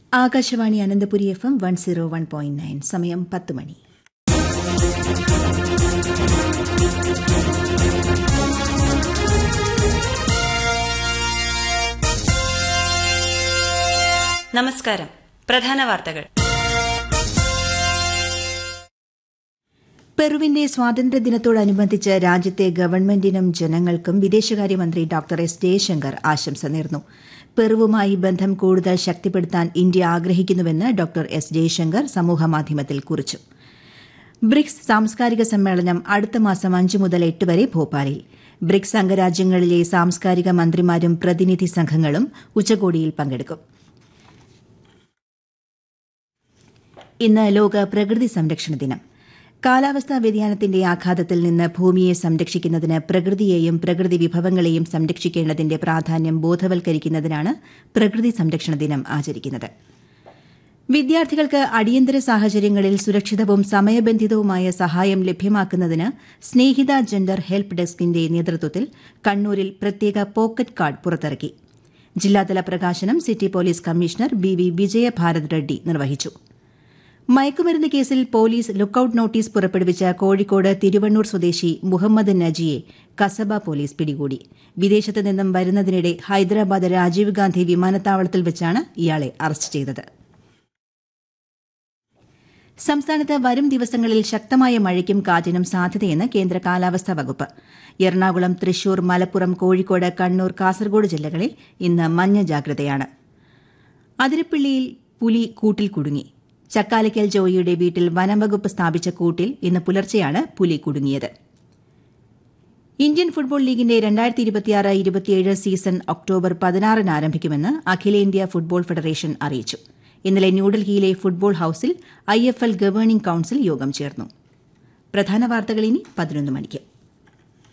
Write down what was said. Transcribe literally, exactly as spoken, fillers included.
Akashvani Ananthapuri F M one zero one point nine. സമയം പത്ത് മണി. നമസ്കാരം. പ്രധാന വാർത്തകൾ. പെറുവിന്റെ സ്വാതന്ത്ര്യദിനത്തോടനുബന്ധിച്ച് രാജ്യത്തെ ഗവൺമെന്റിനും ജനങ്ങൾക്കും വിദേശകാര്യമന്ത്രി ഡോക്ടർ എസ് ജയശങ്കർ ആശംസ നേർന്നു. പെറുവുമായി ബന്ധം കൂടുതൽ ശക്തിപ്പെടുത്താൻ ഇന്ത്യ ആഗ്രഹിക്കുന്നുവെന്ന് ഡോക്ടർ എസ് ജയശങ്കർ സമൂഹമാധ്യമത്തിൽ കുറിച്ചു. ബ്രിക്സ് സാംസ്കാരിക സമ്മേളനം അടുത്ത മാസം അഞ്ച് മുതൽ എട്ട് വരെ ഭോപ്പാലിൽ. ബ്രിക്സ് അംഗരാജ്യങ്ങളിലെ സാംസ്കാരിക മന്ത്രിമാരും പ്രതിനിധി സംഘങ്ങളും ഉച്ചകോടിയിൽ പങ്കെടുക്കും. ഇന്ന് ലോക പ്രകൃതി സംരക്ഷണ ദിനം. കാലാവസ്ഥാ വ്യതിയാനത്തിന്റെ ആഘാതത്തിൽ നിന്ന് ഭൂമിയെ സംരക്ഷിക്കുന്നതിന് പ്രകൃതിയെയും പ്രകൃതി വിഭവങ്ങളെയും സംരക്ഷിക്കേണ്ടതിന്റെ പ്രാധാന്യം ബോധവൽക്കരിക്കുന്നതിനാണ് പ്രകൃതി സംരക്ഷണ ദിനം ആചരിക്കുന്നത്. വിദ്യാർത്ഥികൾക്ക് അടിയന്തര സാഹചര്യങ്ങളിൽ സുരക്ഷിതവും സമയബന്ധിതവുമായ സഹായം ലഭ്യമാക്കുന്നതിന് സ്നേഹിത ജെൻഡർ ഹെൽപ്പ് ഡെസ്കിന്റെ നേതൃത്വത്തിൽ കണ്ണൂരിൽ പ്രത്യേക പോക്കറ്റ് കാർഡ് പുറത്തിറക്കി. ജില്ലാതല പ്രകാശനം city police commissioner B V Vijayabharath Reddy നിർവഹിച്ചു. മയക്കുമരുന്ന് കേസിൽ പോലീസ് ലുക്കൌട്ട് നോട്ടീസ് പുറപ്പെടുവിച്ച കോഴിക്കോട് തിരുവണ്ണൂർ സ്വദേശി മുഹമ്മദ് നജിയെ കസബ പോലീസ് പിടികൂടി. വിദേശത്ത് നിന്നും വരുന്നതിനിടെ ഹൈദരാബാദ് രാജീവ് ഗാന്ധി വിമാനത്താവളത്തിൽ വെച്ചാണ് ഇയാളെ അറസ്റ്റ് ചെയ്തത്. സംസ്ഥാനത്ത് വരും ദിവസങ്ങളിൽ ശക്തമായ മഴയ്ക്കും കാറ്റിനും സാധ്യതയെന്ന് കേന്ദ്ര കാലാവസ്ഥാ വകുപ്പ്. എറണാകുളം, തൃശൂർ, മലപ്പുറം, കോഴിക്കോട്, കണ്ണൂർ, കാസർഗോഡ് ജില്ലകളിൽ ഇന്ന് മഞ്ഞ ജാഗ്രതയാണ്. അതിരപ്പിള്ളിയിൽ പുലി കൂട്ടിൽ കുടുങ്ങി. ചക്കാലയ്ക്കൽ ജോയിയുടെ വീട്ടിൽ വനംവകുപ്പ് സ്ഥാപിച്ച കൂട്ടിൽ ഇന്ന് പുലർച്ചെയാണ് പുലി കുടുങ്ങിയത്. ഇന്ത്യൻ ഫുട്ബോൾ ലീഗിന്റെ രണ്ടായിരത്തി ഇരുപത്തിയാറ് ഇരുപത്തിയേഴ് സീസൺ ഒക്ടോബർ പതിനാറിന് ആരംഭിക്കുമെന്ന് അഖിലേന്ത്യാ ഫുട്ബോൾ ഫെഡറേഷൻ അറിയിച്ചു. ഇന്നലെ ന്യൂഡൽഹിയിലെ ഫുട്ബോൾ ഹൌസിൽ I F L governing council യോഗം ചേർന്നു. പ്രധാന വാർത്തകൾ ഇനി പതിനൊന്ന് മണിക്ക്.